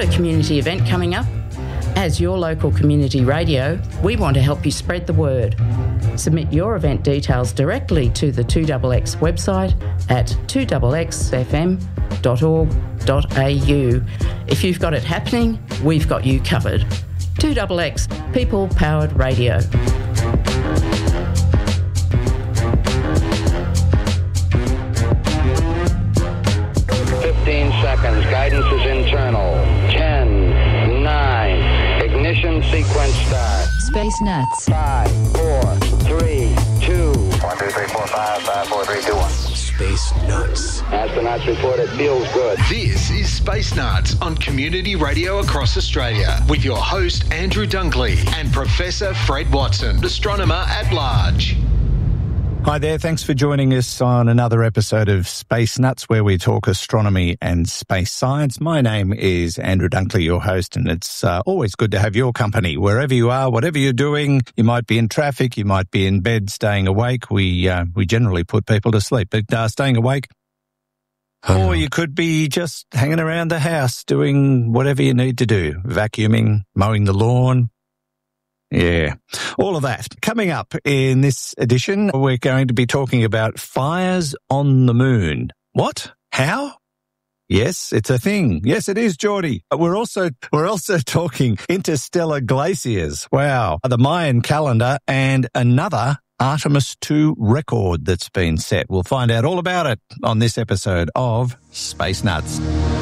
Got a community event coming up? As your local community radio, we want to help you spread the word. Submit your event details directly to the 2XX website at 2xfm.org.au. If you've got it happening, we've got you covered. 2XX, people-powered radio. 15 seconds. Guidance is internal. 10, 9. Ignition sequence start. Space Nuts. 5, 4, 3, 2. 1, 2, 3, 4, 5, 5, 4, 3, 2, 1. Space Nuts. Astronauts report it feels good. This is Space Nuts on Community Radio across Australia with your host Andrew Dunkley and Professor Fred Watson, astronomer at large. Hi there, thanks for joining us on another episode of Space Nuts where we talk astronomy and space science. My name is Andrew Dunkley, your host, and it's always good to have your company. Wherever you are, whatever you're doing, you might be in traffic, you might be in bed, staying awake. We generally put people to sleep, but staying awake. Or you could be just hanging around the house doing whatever you need to do, vacuuming, mowing the lawn. Yeah, all of that. Coming up in this edition, we're going to be talking about fires on the moon. What? How? Yes, it's a thing. Yes, it is, Geordie. We're also talking interstellar glaciers. Wow. The Mayan calendar and another Artemis II record that's been set. We'll find out all about it on this episode of Space Nuts.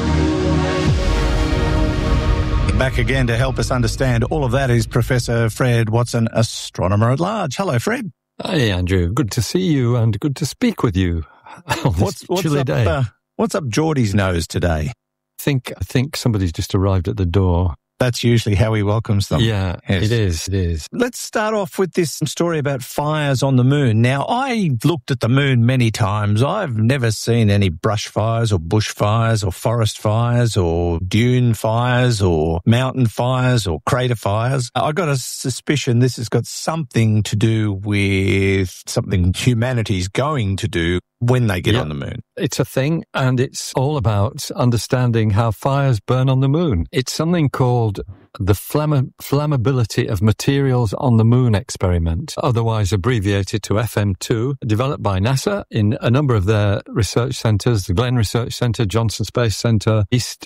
Back again to help us understand all of that is Professor Fred Watson, astronomer at large. Hello, Fred. Hi, Andrew. Good to see you and good to speak with you on this chilly day. What's up Geordie's nose today? I think somebody's just arrived at the door. That's usually how he welcomes them. Yeah, yes. It is. Let's start off with this story about fires on the moon. Now, I've looked at the moon many times. I've never seen any brush fires or bush fires or forest fires or dune fires or mountain fires or crater fires. I've got a suspicion this has got something to do with something humanity's going to do when they get on the moon. It's a thing, and it's all about understanding how fires burn on the moon. It's something called the Flammability of Materials on the Moon experiment, otherwise abbreviated to FM2, developed by NASA in a number of their research centres, the Glenn Research Centre, Johnson Space Centre,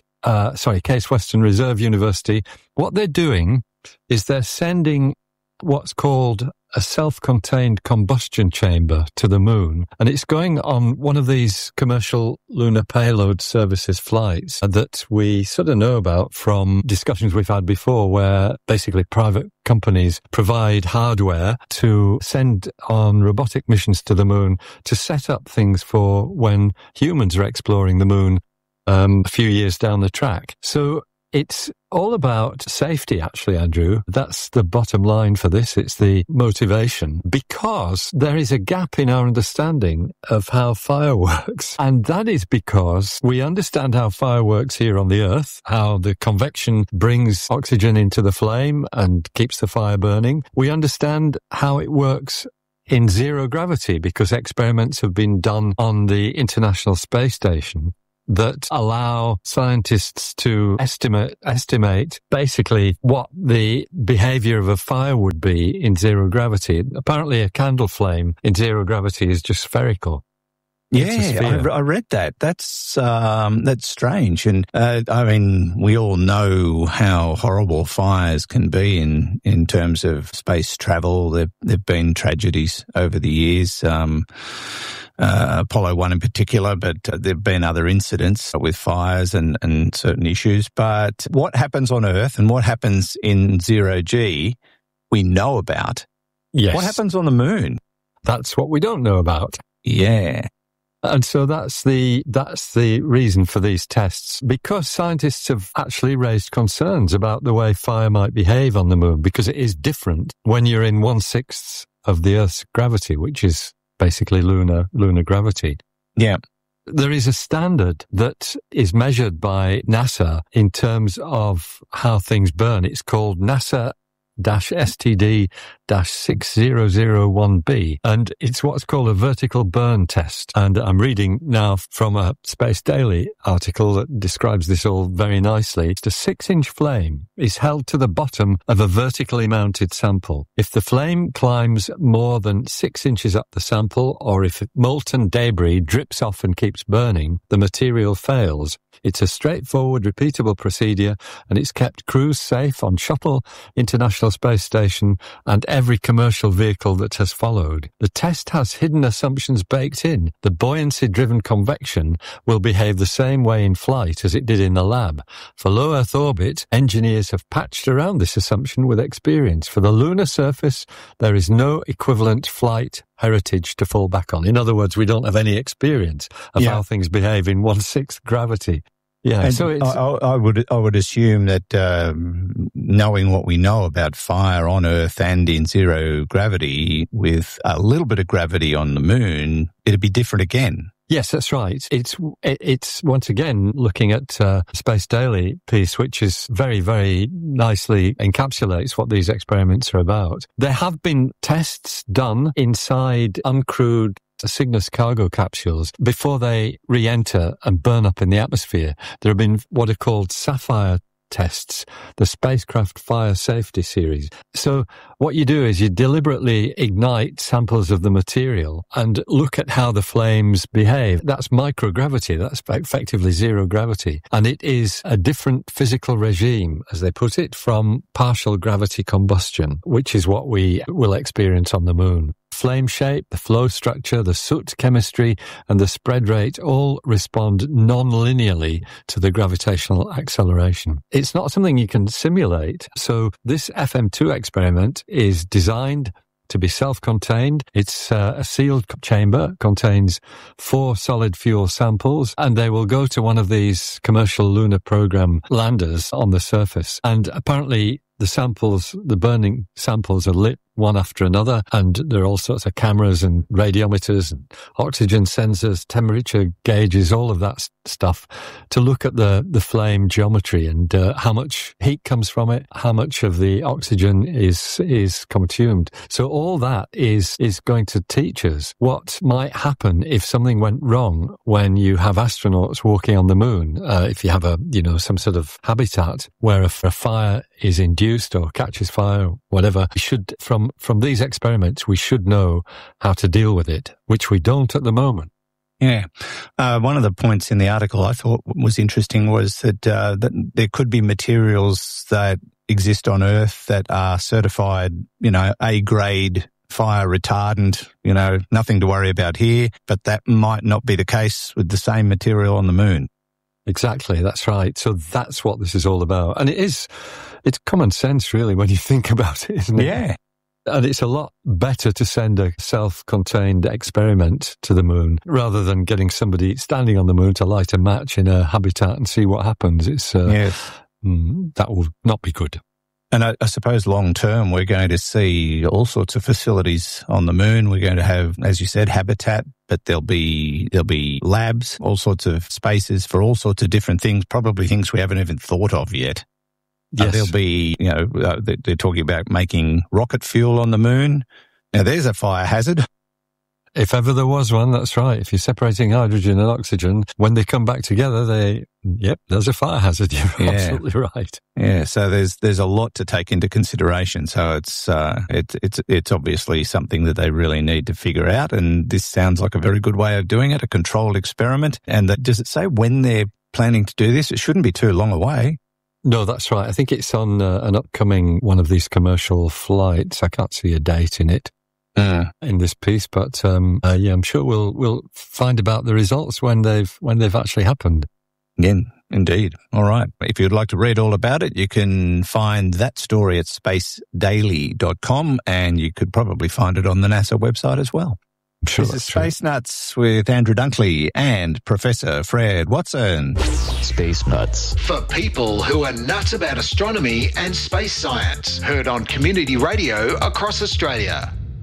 Case Western Reserve University. What they're doing is they're sending what's called a self-contained combustion chamber to the moon. And it's going on one of these commercial lunar payload services flights that we sort of know about from discussions we've had before, where basically private companies provide hardware to send on robotic missions to the moon to set up things for when humans are exploring the moon a few years down the track. So it's all about safety, actually, Andrew. That's the bottom line for this. It's the motivation, because there is a gap in our understanding of how fire works. And that is because we understand how fire works here on the Earth, how the convection brings oxygen into the flame and keeps the fire burning. We understand how it works in zero gravity, because experiments have been done on the International Space Station that allow scientists to estimate basically what the behavior of a fire would be in zero gravity. Apparently a candle flame in zero gravity is just spherical. Yeah, I read that. That's strange. And, we all know how horrible fires can be in terms of space travel. There've been tragedies over the years. Apollo 1 in particular, but there've been other incidents with fires and certain issues. But what happens on Earth and what happens in zero G, we know about. Yes. What happens on the moon? That's what we don't know about. Yeah. And so that's the reason for these tests, because scientists have actually raised concerns about the way fire might behave on the moon, because it is different when you're in 1/6 of the Earth's gravity, which is basically lunar gravity. Yeah. There is a standard that is measured by NASA in terms of how things burn. It's called NASA STD-6001b, and it's what's called a vertical burn test. And I'm reading now from a Space Daily article that describes this all very nicely. It's a 6-inch flame is held to the bottom of a vertically mounted sample. If the flame climbs more than 6 inches up the sample, or if molten debris drips off and keeps burning, the material fails. It's a straightforward, repeatable procedure, and it's kept crews safe on Shuttle, International Space Station, and every commercial vehicle that has followed. The test has hidden assumptions baked in. The buoyancy-driven convection will behave the same way in flight as it did in the lab. For low Earth orbit, engineers have patched around this assumption with experience. For the lunar surface, there is no equivalent flight heritage to fall back on. In other words, we don't have any experience of how things behave in 1/6 gravity. Yeah, and so it's, I would assume that knowing what we know about fire on Earth and in zero gravity, with a little bit of gravity on the moon, it'd be different again. yes, that's right. It's once again looking at Space Daily piece, which is very, very nicely encapsulates what these experiments are about. There have been tests done inside uncrewed Cygnus cargo capsules before they re-enter and burn up in the atmosphere. There have been what are called SAFFIRE tests, the Spacecraft Fire Safety Series. So what you do is you deliberately ignite samples of the material and look at how the flames behave. That's microgravity. That's effectively zero gravity. And it is a different physical regime, as they put it, from partial gravity combustion, which is what we will experience on the moon. Flame shape, the flow structure, the soot chemistry, and the spread rate all respond non-linearly to the gravitational acceleration. It's not something you can simulate. So this FM2 experiment is designed to be self-contained. It's a sealed chamber, contains 4 solid fuel samples, and they will go to one of these commercial lunar program landers on the surface. And apparently the samples, the burning samples, are lit one after another, and there are all sorts of cameras and radiometers and oxygen sensors, temperature gauges, all of that stuff to look at the flame geometry and how much heat comes from it, how much of the oxygen is consumed. So all that is going to teach us what might happen if something went wrong when you have astronauts walking on the moon. If you have some sort of habitat where a fire is induced or catches fire or whatever, we should, from these experiments, we should know how to deal with it, which we don't at the moment. Yeah. One of the points in the article I thought was interesting was that there could be materials that exist on Earth that are certified, A-grade fire retardant, nothing to worry about here, but that might not be the case with the same material on the moon. Exactly, that's right. So that's what this is all about. And it's common sense, really, when you think about it, isn't it? Yeah. And it's a lot better to send a self-contained experiment to the moon rather than getting somebody standing on the moon to light a match in a habitat and see what happens. Yes. That will not be good. And I suppose long term, we're going to see all sorts of facilities on the moon. We're going to have, as you said, habitat, but there'll be labs, all sorts of spaces for all sorts of different things, probably things we haven't even thought of yet. Yes. There'll be, they're talking about making rocket fuel on the moon. Now, there's a fire hazard. If ever there was one, that's right. If you're separating hydrogen and oxygen, when they come back together, there's a fire hazard. You're absolutely right. Yeah, so there's a lot to take into consideration. So it's obviously something that they really need to figure out. And this sounds like a very good way of doing it, a controlled experiment. And does it say when they're planning to do this? It shouldn't be too long away. No, that's right. I think it's on an upcoming one of these commercial flights. I can't see a date in it in this piece, but I'm sure we'll find about the results when they've actually happened. Yeah, indeed. All right. If you'd like to read all about it, you can find that story at spacedaily.com, and you could probably find it on the NASA website as well. Sure, this is Space Nuts with Andrew Dunkley and Professor Fred Watson. Space Nuts. For people who are nuts about astronomy and space science. Heard on community radio across Australia.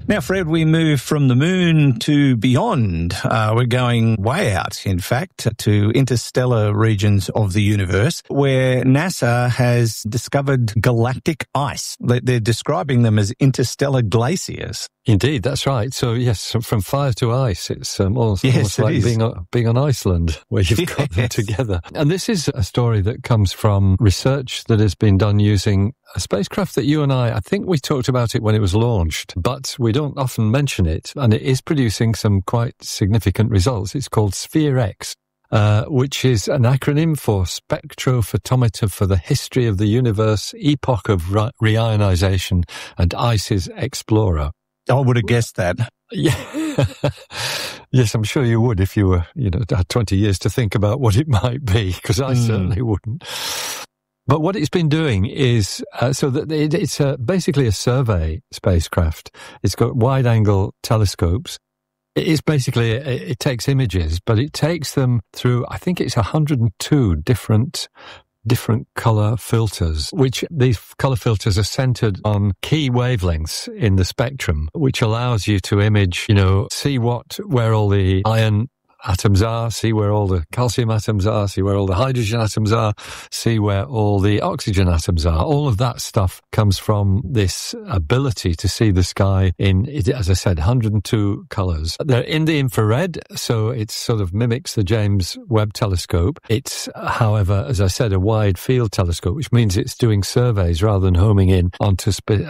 Now, Fred, we move from the moon to beyond. We're going way out, in fact, to interstellar regions of the universe, where NASA has discovered galactic ice. They're describing them as interstellar glaciers. Indeed, that's right. So, yes, from fire to ice, it's almost like being on Iceland, where you've got them together. And this is a story that comes from research that has been done using a spacecraft that you and I think we talked about it when it was launched, but we don't often mention it, and it is producing some quite significant results. It's called SPHERE-X, which is an acronym for Spectrophotometer for the History of the Universe, Epoch of Reionization, and ICES Explorer. I would have guessed that. Yeah. Yes, I'm sure you would if you were, had 20 years to think about what it might be, because I certainly wouldn't. But what it's been doing is, it's basically a survey spacecraft. It's got wide-angle telescopes. It is basically, it takes images, but it takes them through, I think it's 102 different color filters, which these color filters are centered on key wavelengths in the spectrum, which allows you to image, see where all the iron atoms are, see where all the calcium atoms are, see where all the hydrogen atoms are, see where all the oxygen atoms are. All of that stuff comes from this ability to see the sky in, as I said, 102 colors. They're in the infrared, so it sort of mimics the James Webb Telescope. It's, however, as I said, a wide field telescope, which means it's doing surveys rather than homing in onto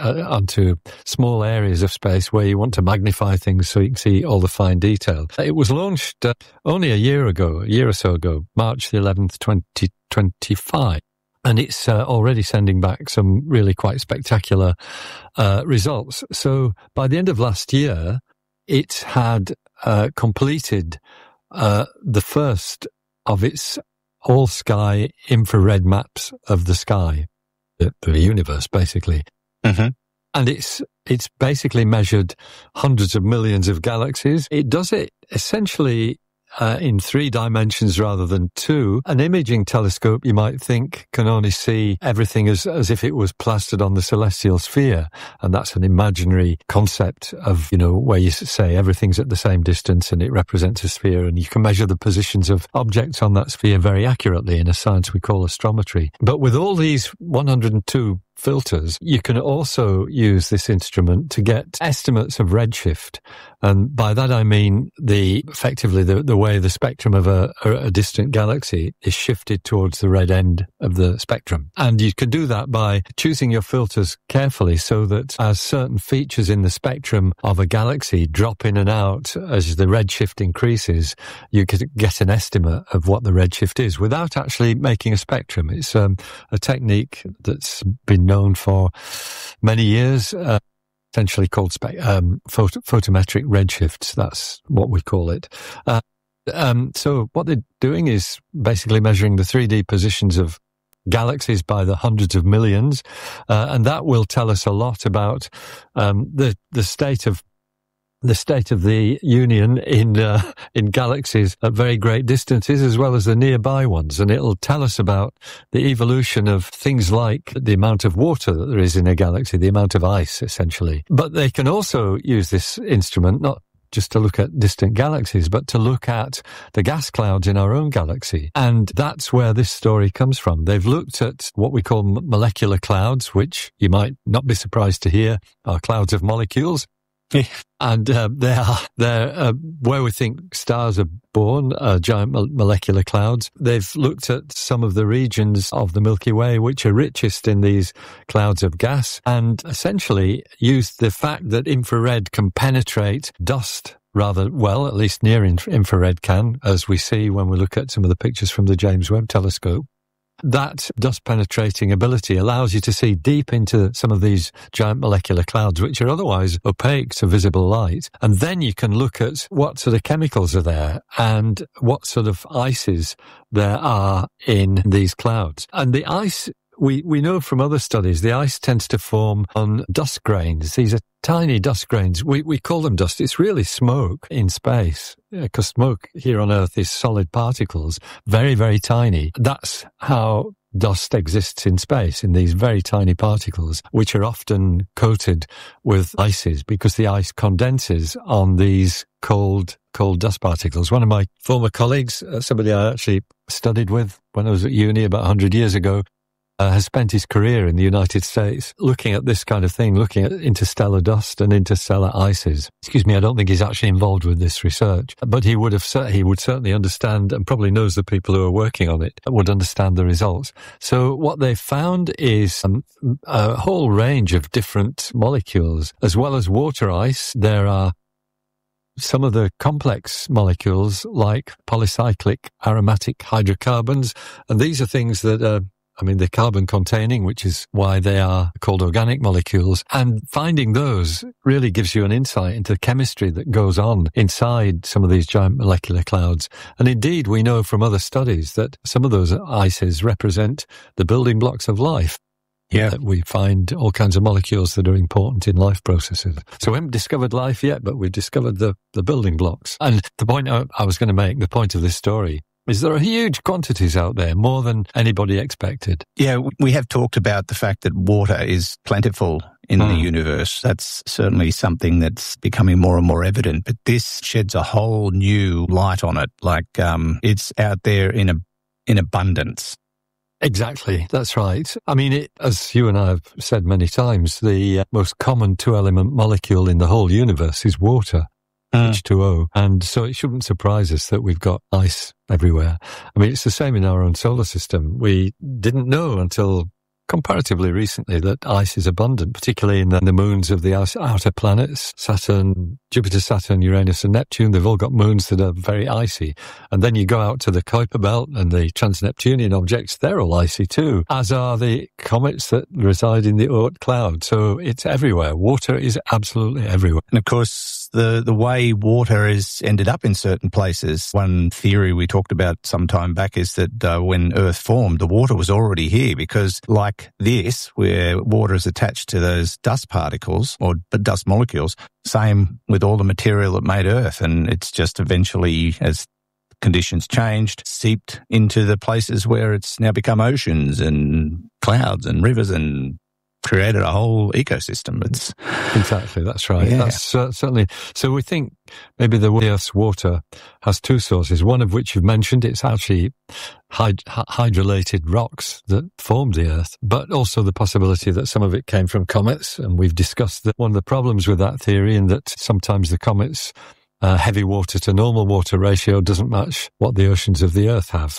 small areas of space where you want to magnify things so you can see all the fine detail. It was launched only a year or so ago, March the 11th, 2025. And it's already sending back some really quite spectacular results. So by the end of last year, it had completed the first of its all-sky infrared maps of the sky, the universe, basically. Mm-hmm. And it's basically measured hundreds of millions of galaxies. It does it essentially in 3 dimensions rather than 2. An imaging telescope, you might think, can only see everything as if it was plastered on the celestial sphere. And that's an imaginary concept of, where you say everything's at the same distance and it represents a sphere, and you can measure the positions of objects on that sphere very accurately in a science we call astrometry. But with all these 102 filters, you can also use this instrument to get estimates of redshift. And by that I mean effectively the way the spectrum of a distant galaxy is shifted towards the red end of the spectrum. And you can do that by choosing your filters carefully so that as certain features in the spectrum of a galaxy drop in and out as the redshift increases, you could get an estimate of what the redshift is without actually making a spectrum. It's a technique that's been known for many years, essentially called photometric redshifts. That's what we call it. So what they're doing is basically measuring the 3D positions of galaxies by the hundreds of millions, and that will tell us a lot about the state of the union in galaxies at very great distances as well as the nearby ones. And it'll tell us about the evolution of things like the amount of water that there is in a galaxy, the amount of ice, essentially. But they can also use this instrument not just to look at distant galaxies, but to look at the gas clouds in our own galaxy. And that's where this story comes from. They've looked at what we call molecular clouds, which you might not be surprised to hear are clouds of molecules. And they're where we think stars are born, giant molecular clouds. They've looked at some of the regions of the Milky Way which are richest in these clouds of gas, and essentially used the fact that infrared can penetrate dust rather well, at least near infrared can, as we see when we look at some of the pictures from the James Webb Telescope. That dust-penetrating ability allows you to see deep into some of these giant molecular clouds, which are otherwise opaque to visible light. And then you can look at what sort of chemicals are there and what sort of ices there are in these clouds. And the ice, we know from other studies, the ice tends to form on dust grains. These are tiny dust grains. We call them dust. It's really smoke in space, because smoke here on Earth is solid particles, very, very tiny. That's how dust exists in space in these very tiny particles, which are often coated with ices because the ice condenses on these cold dust particles. One of my former colleagues, somebody I actually studied with when I was at uni about 100 years ago, has spent his career in the United States looking at this kind of thing, looking at interstellar dust and interstellar ices. Excuse me, I don't think he's actually involved with this research, but he would certainly understand, and probably knows the people who are working on it would understand the results. So what they found is a whole range of different molecules. As well as water ice, there are some of the complex molecules like polycyclic aromatic hydrocarbons, and these are things that they're carbon containing, which is why they are called organic molecules. And finding those really gives you an insight into the chemistry that goes on inside some of these giant molecular clouds. And indeed, we know from other studies that some of those ices represent the building blocks of life. Yeah, that we find all kinds of molecules that are important in life processes. So we haven't discovered life yet, but we've discovered the building blocks. And the point I was going to make, the point of this story, is there are huge quantities out there, more than anybody expected. Yeah, we have talked about the fact that water is plentiful in the universe. That's certainly something that's becoming more and more evident. But this sheds a whole new light on it, like it's out there in abundance. Exactly, that's right. I mean, as you and I have said many times, the most common two-element molecule in the whole universe is water. H2O. And so it shouldn't surprise us that we've got ice everywhere. I mean, it's the same in our own solar system. We didn't know until comparatively recently that ice is abundant, particularly in the moons of the outer planets. Saturn, Jupiter, Saturn, Uranus and Neptune, they've all got moons that are very icy. And then you go out to the Kuiper Belt and the trans-Neptunian objects, they're all icy too, as are the comets that reside in the Oort cloud. So it's everywhere. Water is absolutely everywhere. And of course, the way water has ended up in certain places, one theory we talked about some time back is that when Earth formed, the water was already here because like this, where water is attached to those dust particles or dust molecules, same with all the material that made Earth. And it's just eventually, as conditions changed, seeped into the places where it's now become oceans and clouds and rivers and created a whole ecosystem. It's exactly, that's right. Yeah. That's certainly. So we think maybe the Earth's water has two sources, one of which you've mentioned. It's actually hydrolated rocks that formed the Earth, but also the possibility that some of it came from comets. And we've discussed that one of the problems with that theory, in that sometimes the comets' heavy water to normal water ratio doesn't match what the oceans of the Earth have.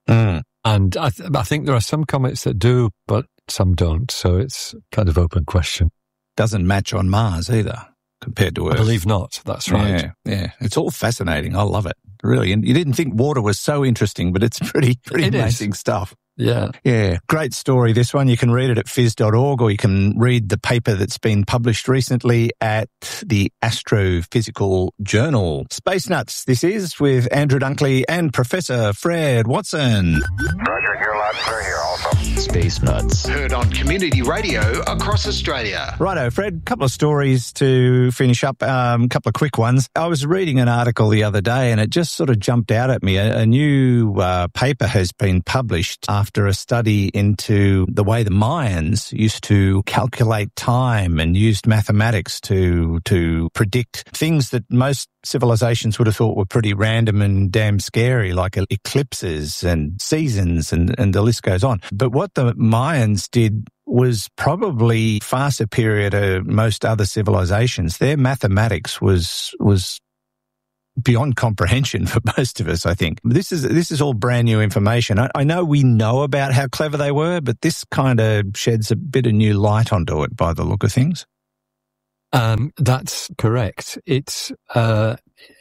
And I think there are some comets that do, but some don't. So it's kind of open question. Doesn't match on Mars either, compared to Earth. I believe not. That's right. Yeah. It's all fascinating. I love it. Really. And you didn't think water was so interesting, but it's pretty amazing stuff. Yeah. Great story, this one. You can read it at phys.org, or you can read the paper that's been published recently at the Astrophysical Journal. Space Nuts, this is with Andrew Dunkley and Professor Fred Watson. Roger, you're loud and clear here also. Space Nuts. Heard on Community Radio across Australia. Righto, Fred, a couple of stories to finish up, a couple of quick ones. I was reading an article the other day and it just sort of jumped out at me. A new paper has been published after a study into the way the Mayans used to calculate time and used mathematics to predict things that most civilizations would have thought were pretty random and damn scary, like eclipses and seasons, and the list goes on. But what the Mayans did was probably far superior to most other civilizations. Their mathematics was beyond comprehension for most of us, I think. This is all brand new information. I know we know about how clever they were, but this kind of sheds a bit of new light onto it by the look of things. That's correct. It's the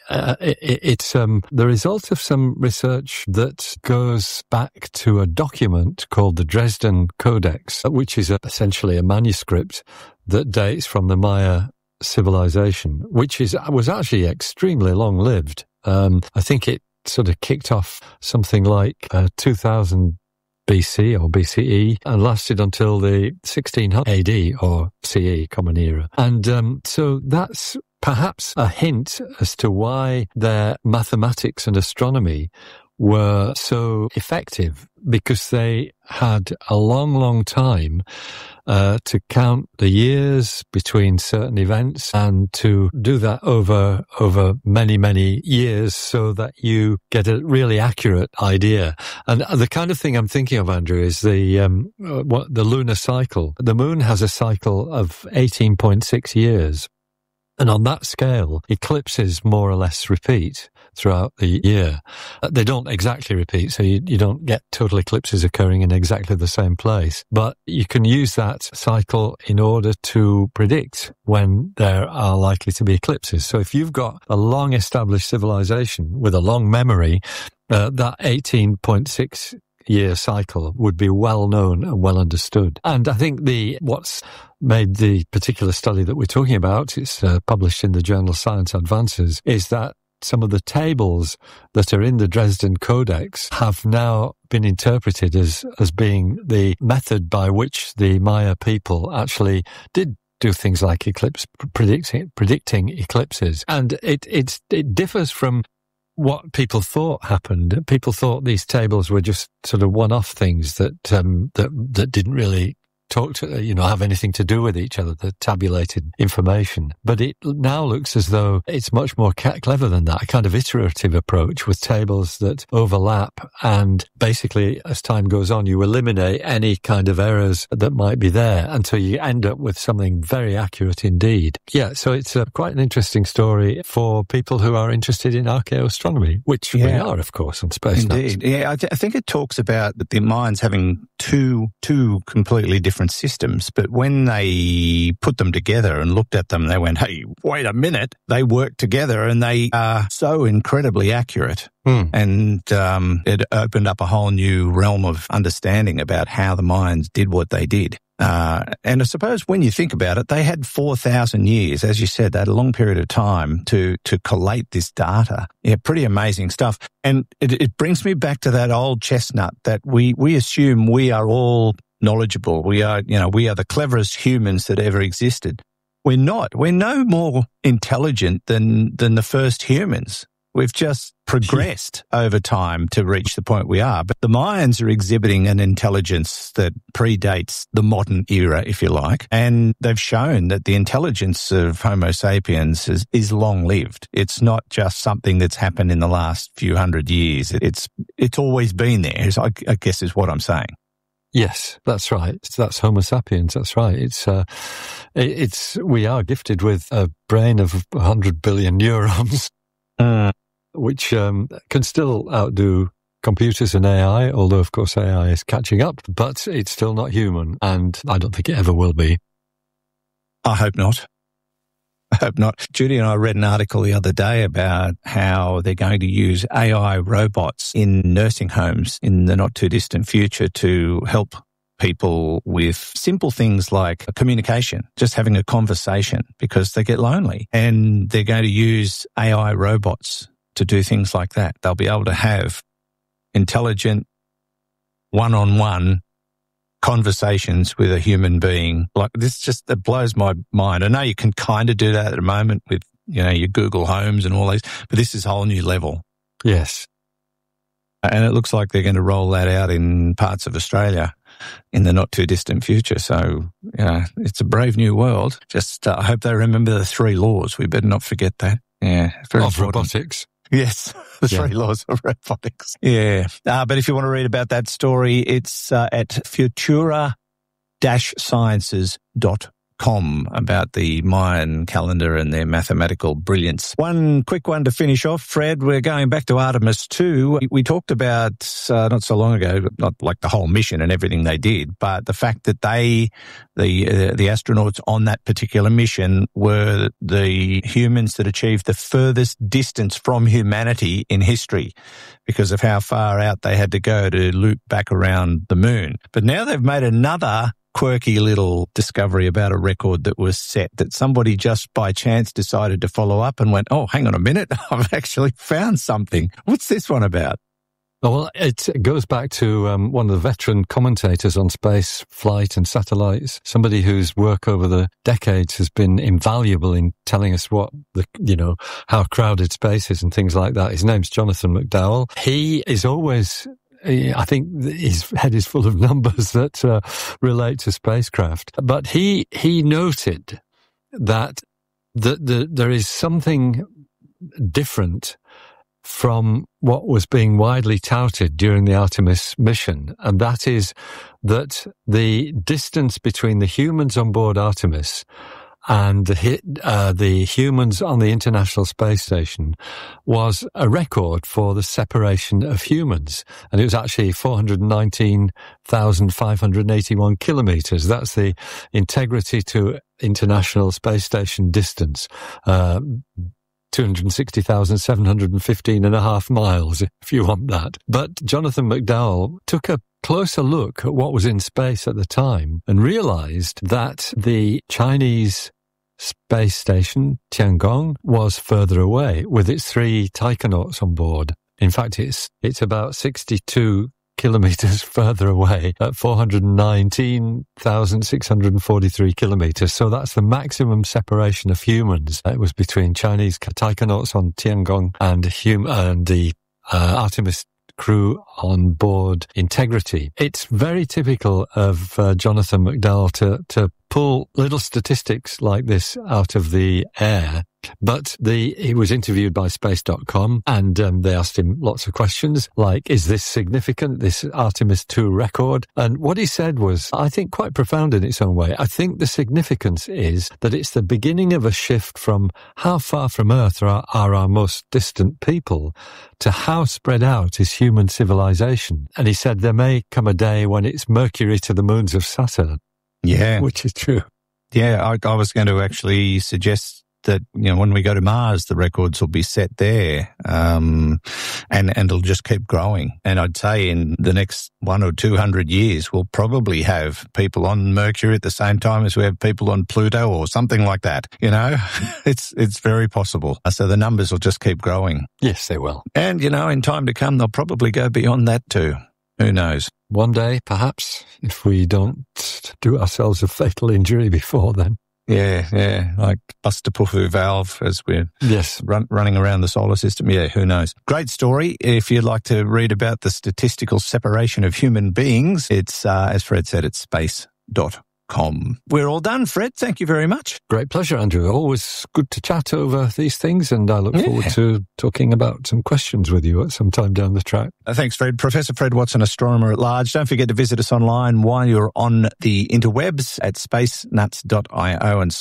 result of some research that goes back to a document called the Dresden Codex, which is essentially a manuscript that dates from the Maya civilization, which was actually extremely long-lived. I think it sort of kicked off something like 2000 BC or BCE and lasted until the 1600 AD or CE, Common Era. And so that's perhaps a hint as to why their mathematics and astronomy were so effective because they had a long, long time to count the years between certain events and to do that over many, many years so that you get a really accurate idea. And the kind of thing I'm thinking of, Andrew, is the lunar cycle. The moon has a cycle of 18.6 years. And on that scale, eclipses more or less repeat throughout the year. They don't exactly repeat, so you don't get total eclipses occurring in exactly the same place. But you can use that cycle in order to predict when there are likely to be eclipses. So if you've got a long-established civilization with a long memory, that 18.6 year cycle would be well known and well understood. And I think what's made the particular study that we're talking about, it's published in the journal Science Advances, is that some of the tables that are in the Dresden Codex have now been interpreted as being the method by which the Maya people actually did do things like predicting eclipses. And it differs from what people thought happened. People thought these tables were just sort of one-off things that didn't really talk to, have anything to do with each other, the tabulated information. But it now looks as though it's much more clever than that, a kind of iterative approach with tables that overlap. And basically, as time goes on, you eliminate any kind of errors that might be there until you end up with something very accurate indeed. Yeah, so it's quite an interesting story for people who are interested in archaeoastronomy, which we are, of course, on Space Nuts. Indeed. Yeah, I think it talks about the Mayans having two completely different systems, but when they put them together and looked at them, they went, hey, wait a minute. They work together and they are so incredibly accurate. And it opened up a whole new realm of understanding about how the Mayans did what they did. And I suppose when you think about it, they had 4,000 years, as you said, they had a long period of time to collate this data. Yeah, pretty amazing stuff. And it brings me back to that old chestnut that we assume we are all knowledgeable. We are the cleverest humans that ever existed. We're not. We're no more intelligent than the first humans. We've just progressed over time to reach the point we are. But the Mayans are exhibiting an intelligence that predates the modern era, if you like. And they've shown that the intelligence of Homo sapiens is long-lived. It's not just something that's happened in the last few hundred years. It's always been there, I guess is what I'm saying. Yes, that's right. That's Homo sapiens. That's right. We are gifted with a brain of 100 billion neurons. Which can still outdo computers and AI, although, of course, AI is catching up, but it's still not human, and I don't think it ever will be. I hope not. Judy and I read an article the other day about how they're going to use AI robots in nursing homes in the not-too-distant future to help people with simple things like communication, just having a conversation because they get lonely. And they're going to use AI robots to do things like that. They'll be able to have intelligent, one-on-one conversations with a human being. Like this it blows my mind. I know you can kind of do that at the moment with, your Google Homes and all these, but this is a whole new level. Yes. And it looks like they're going to roll that out in parts of Australia in the not too distant future. So, it's a brave new world. Just, I hope they remember the 3 laws. We better not forget that. Yeah. Very of important. Robotics. Yes. The 3 laws of robotics. Yeah. But if you want to read about that story, it's at futura-sciences.com about the Mayan calendar and their mathematical brilliance. One quick one to finish off, Fred. We're going back to Artemis 2. We talked about not so long ago, not like the whole mission and everything they did, but the fact that the astronauts on that particular mission were the humans that achieved the furthest distance from humanity in history because of how far out they had to go to loop back around the moon. But now they've made another quirky little discovery about a record that was set that somebody just by chance decided to follow up and went, oh, hang on a minute, I've actually found something. What's this one about? Well, it goes back to one of the veteran commentators on space flight and satellites, somebody whose work over the decades has been invaluable in telling us how crowded space is and things like that. His name's Jonathan McDowell. He is always, I think his head is full of numbers that relate to spacecraft. But he noted that there is something different from what was being widely touted during the Artemis mission, and that is that the distance between the humans on board Artemis and the humans on the International Space Station was a record for the separation of humans. And it was actually 419,581 kilometers. That's the integrity to International Space Station distance. 260,715.5 miles, if you want that. But Jonathan McDowell took a closer look at what was in space at the time and realized that the Chinese space station, Tiangong, was further away with its 3 taikonauts on board. In fact, it's about 62 kilometers further away at 419,643 kilometers. So that's the maximum separation of humans. It was between Chinese taikonauts on Tiangong and the Artemis crew on board Integrity. It's very typical of Jonathan McDowell to pull little statistics like this out of the air. But he was interviewed by Space.com, and they asked him lots of questions like, is this significant, this Artemis 2 record? And what he said was, I think, quite profound in its own way. I think the significance is that it's the beginning of a shift from how far from Earth are our most distant people to how spread out is human civilization. And he said there may come a day when it's Mercury to the moons of Saturn. Yeah. Which is true. Yeah, I was going to actually suggest that, when we go to Mars, the records will be set there, and it'll just keep growing. And I'd say in the next 100 or 200 years, we'll probably have people on Mercury at the same time as we have people on Pluto or something like that. It's very possible. So the numbers will just keep growing. Yes, they will. And, in time to come, they'll probably go beyond that too. Who knows? One day, perhaps, if we don't do ourselves a fatal injury before then. Yeah, like Buster-Puffoo valve as we're running around the solar system. Yeah, who knows? Great story. If you'd like to read about the statistical separation of human beings, it's, as Fred said, it's space.com. We're all done, Fred. Thank you very much. Great pleasure, Andrew. Always good to chat over these things, and I look forward to talking about some questions with you at some time down the track. Thanks, Fred. Professor Fred Watson, astronomer at large. Don't forget to visit us online while you're on the interwebs at spacenuts.io and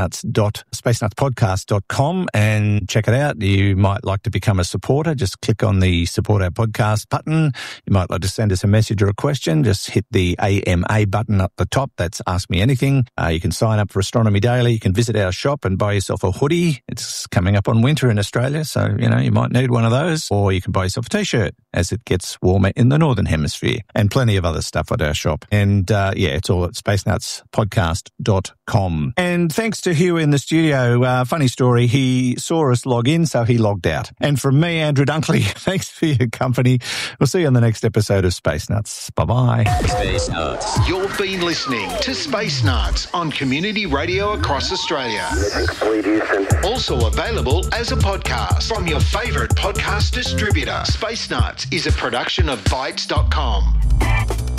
spacenutspodcast.com, and check it out. You might like to become a supporter. Just click on the Support Our Podcast button. You might like to send us a message or a question. Just hit the AMA button up the top. That's Ask Me Anything. You can sign up for Astronomy Daily. You can visit our shop and buy yourself a hoodie. It's coming up on winter in Australia, so, you might need one of those. Or you can buy yourself a T-shirt as it gets warmer in the Northern Hemisphere, and plenty of other stuff at our shop. And, it's all at spacenutspodcast.com. And thanks to Hugh in the studio. Funny story, he saw us log in, so he logged out. And from me, Andrew Dunkley, thanks for your company. We'll see you on the next episode of Space Nuts. Bye-bye. Space Nuts. You've been listening to Space Nuts on Community Radio across Australia. Also available as a podcast from your favourite podcast distributor. Space Nuts is a production of Bytes.com.